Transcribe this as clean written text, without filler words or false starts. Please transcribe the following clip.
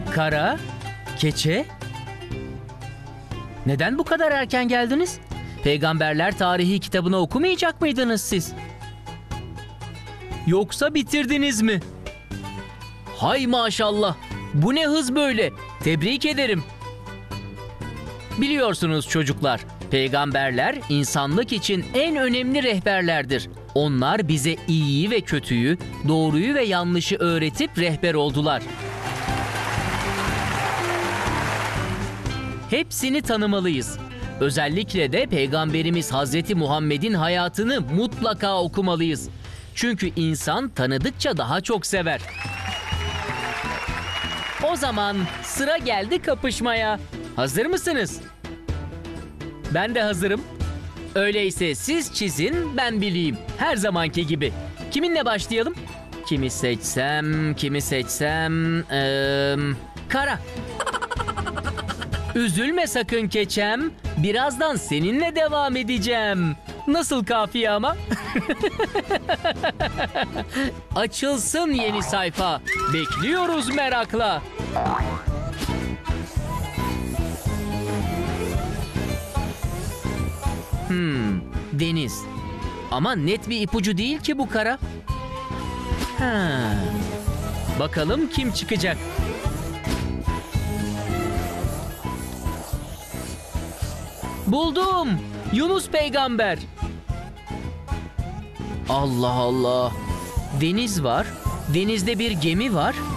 Kara, keçe. Neden bu kadar erken geldiniz? Peygamberler tarihi kitabını okumayacak mıydınız siz? Yoksa bitirdiniz mi? Hay maşallah. Bu ne hız böyle? Tebrik ederim. Biliyorsunuz çocuklar, peygamberler insanlık için en önemli rehberlerdir. Onlar bize iyiyi ve kötüyü, doğruyu ve yanlışı öğretip rehber oldular. Hepsini tanımalıyız. Özellikle de Peygamberimiz Hazreti Muhammed'in hayatını mutlaka okumalıyız. Çünkü insan tanıdıkça daha çok sever. O zaman sıra geldi kapışmaya. Hazır mısınız? Ben de hazırım. Öyleyse siz çizin, ben bileyim. Her zamanki gibi. Kiminle başlayalım? Kimi seçsem? Kara. Üzülme sakın keçem. Birazdan seninle devam edeceğim. Nasıl kafiye ama? Açılsın yeni sayfa. Bekliyoruz merakla. Deniz. Ama net bir ipucu değil ki bu Kara. Bakalım kim çıkacak? Buldum. Yunus peygamber. Allah Allah. Deniz var. Denizde bir gemi var.